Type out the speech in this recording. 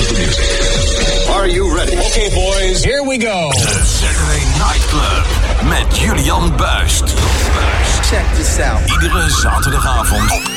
the music. Are you ready? Okay, boys, here we go. The Saturday Night Club met Julian Buist. Check this out. Iedere zaterdagavond op